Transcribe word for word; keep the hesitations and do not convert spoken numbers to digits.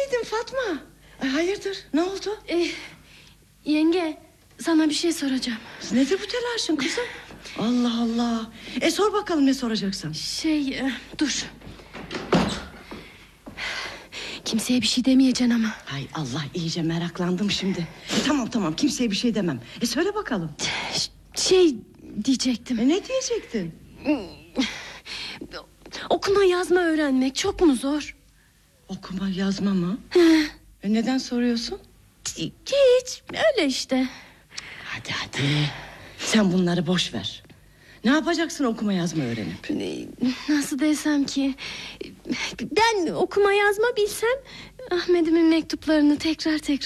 miydin Fatma? Ay, hayırdır, ne oldu? Ee, yenge, sana bir şey soracağım. Nedir bu telaşın kızım? Allah Allah. E sor bakalım, ne soracaksın? Şey e, dur. Kimseye bir şey demeyeceksin ama. Hay Allah, iyice meraklandım şimdi. E, tamam tamam, kimseye bir şey demem. E söyle bakalım. Şey diyecektim. E, ne diyecektin? Okuma yazma öğrenmek çok mu zor? Okuma yazma mı? E, neden soruyorsun? Hiç, öyle işte. Hadi hadi, sen bunları boş ver. Ne yapacaksın okuma yazma öğrenip? Nasıl desem ki, ben okuma yazma bilsem Ahmet'imin mektuplarını tekrar tekrar